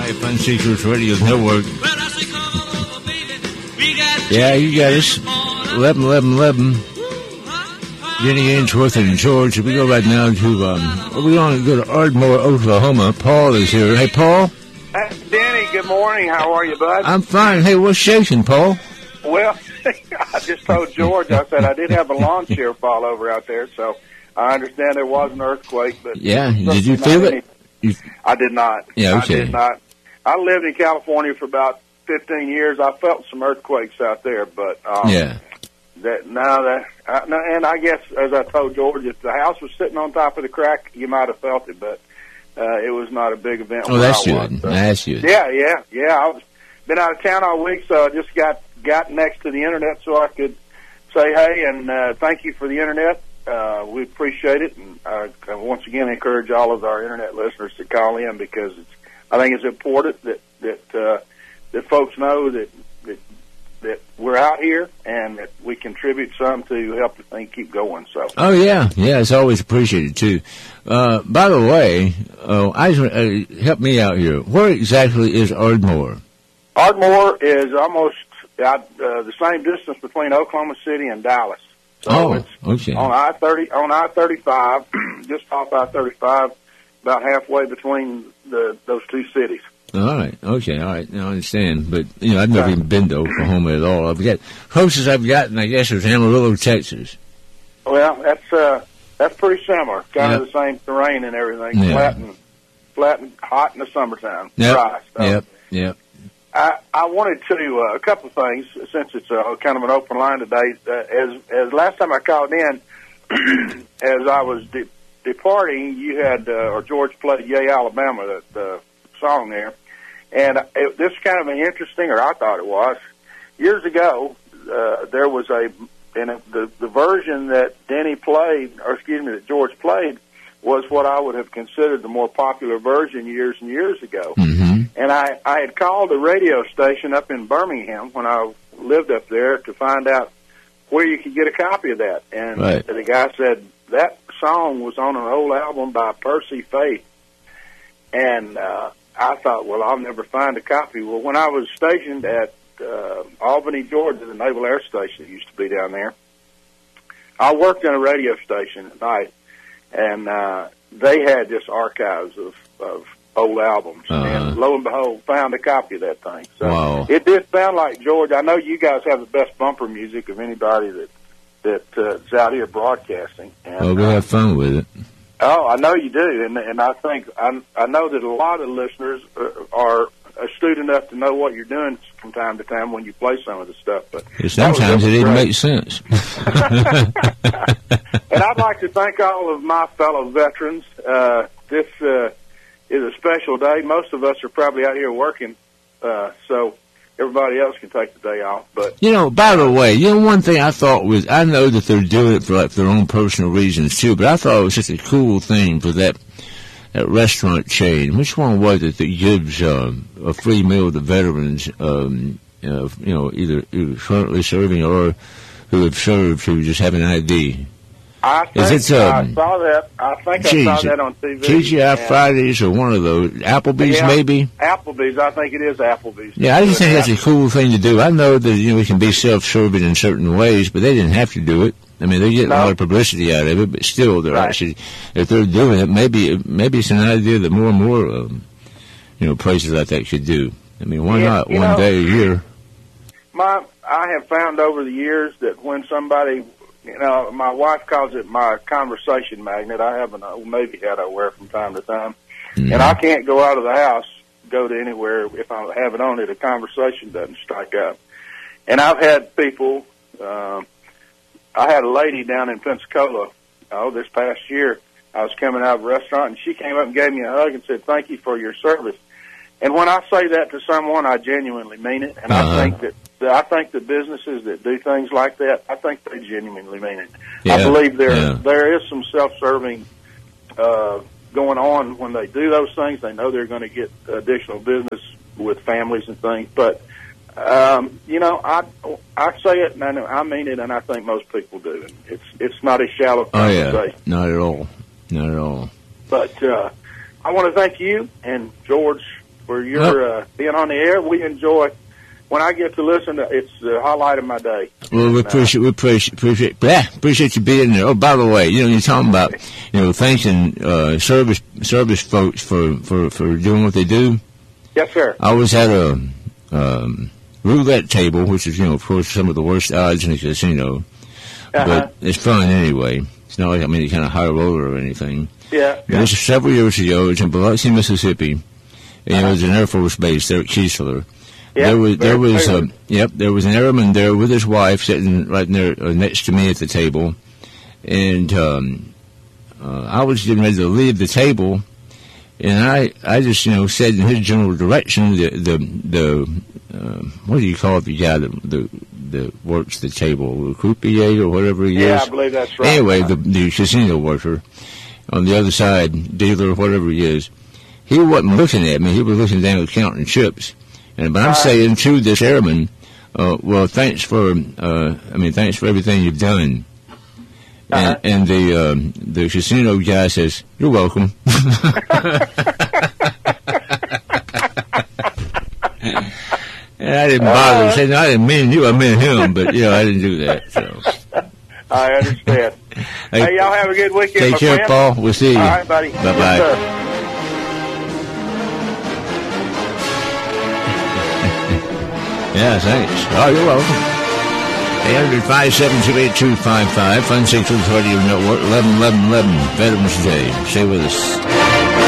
Fun Secrets Radio Network. Yeah, you got us. 11. Jenny Ainsworth and George. We go right now to, we're going to go to Ardmore, Oklahoma. Paul is here. Hey, Paul. Hey, Denny, good morning. How are you, bud? I'm fine. Hey, what's shaking, Paul? Well, I just told George, I said I did have a lawn chair fall over out there, so I understand there was an earthquake. But yeah, did you feel it? I did not. Yeah, okay. I did not. I lived in California for about 15 years. I felt some earthquakes out there, but yeah. And I guess, as I told George, if the house was sitting on top of the crack, you might have felt it, but it was not a big event. Oh, that's good. That's good. Yeah. I've been out of town all week, so I just got next to the internet so I could say hey and thank you for the internet. We appreciate it, and I once again encourage all of our internet listeners to call in because I think it's important that folks know that we're out here and that we contribute some to help the thing keep going. So. Oh yeah, it's always appreciated too. By the way, help me out here. Where exactly is Ardmore? Ardmore is almost the same distance between Oklahoma City and Dallas. So it's okay. On I-35, just off I-35, about halfway between those two cities. All right. Now I understand. But, I've never even been to Oklahoma at all. Closest I've gotten, I guess, is Amarillo, Texas. Well, that's pretty similar. Kind of the same terrain and everything. Yeah. Flat and hot in the summertime. Yep. Dry. So Yep. I wanted to, a couple of things, since it's kind of an open line today. As last time I called in, as I was departing, you had, or George played Yay, Alabama, the song there. And this is kind of an interesting, or I thought it was. Years ago, there was the version that Denny played, that George played, was what I would have considered the more popular version years and years ago. Mm-hmm. And I had called a radio station up in Birmingham when I lived up there to find out where you could get a copy of that. And the guy said that song was on an old album by Percy Faith. And I thought, well, I'll never find a copy. Well, when I was stationed at Albany, Georgia, the Naval Air Station that used to be down there, I worked in a radio station at night, and they had just archives of old albums. And lo and behold, found a copy of that thing. So It did sound like, George, I know you guys have the best bumper music of anybody that's out here broadcasting. And, we'll have fun with it. Oh, I know you do, and I think I know that a lot of listeners are astute enough to know what you're doing from time to time when you play some of the stuff. But sometimes it didn't make sense. And I'd like to thank all of my fellow veterans. This is a special day. Most of us are probably out here working, so everybody else can take the day off. But by the way, one thing I thought was, I know that they're doing it for their own personal reasons too, but I thought it was just a cool thing for that restaurant chain. Which one was it that gives a free meal to veterans? Either currently serving or who have served who just have an ID. I saw that. I think I saw that on TV. TGI Fridays or one of those. Applebee's, maybe? Applebee's. I think it is Applebee's. Yeah, I just think that's a cool thing to do. I know that, we can be self-serving in certain ways, but they didn't have to do it. I mean, they're getting a lot of publicity out of it, but still, they're actually, if they're doing it, maybe it's an idea that more and more, places like that should do. I mean, why not one day a year? I have found over the years that when somebody, my wife calls it my conversation magnet. I have an old Navy hat I wear from time to time, and I can't go out of the house, go to anywhere if I have it on it. A conversation doesn't strike up. And I've had people. I had a lady down in Pensacola. This past year, I was coming out of a restaurant, and she came up and gave me a hug and said, "Thank you for your service." And when I say that to someone, I genuinely mean it, and I think the businesses that do things like that, I think they genuinely mean it. Yeah, I believe there is some self-serving going on when they do those things. They know they're going to get additional business with families and things. But, I say it, and I mean it, and I think most people do. It's not a shallow conversation. Oh, yeah. Not at all. Not at all. But I want to thank you and George for your being on the air. We enjoy. When I get to listen to it's the highlight of my day. Well, we appreciate you being there. Oh, by the way, you're talking about, thanking service folks for doing what they do. Yes, sir. I was at a roulette table, which is, of course, some of the worst odds in a casino. But it's fun anyway. It's not like I'm any kind of high roller or anything. Yeah. This is several years ago. It was in Biloxi, Mississippi. And it was an Air Force base there at Keesler. Yeah, there was an airman there with his wife sitting right there next to me at the table, and I was getting ready to leave the table, and I just said in his general direction the what do you call the guy that works the table, the croupier or whatever he is? Yeah, I believe that's right. Anyway, the casino worker on the other side, dealer, whatever he is, he wasn't looking at me. He was looking down counting chips. But I'm saying to this airman, well, thanks for everything you've done. And the casino guy says, you're welcome. And I didn't bother saying, I didn't mean you, I meant him, but, I didn't do that, so. I understand. Hey, y'all have a good weekend, Take care, friend. Paul. We'll see you. All right, buddy. Bye-bye. Yes, yeah, thanks. Oh, you're welcome. 800-572-8255, Fun 6 Radio Network, 11-11-11, Veterans Day. Stay with us.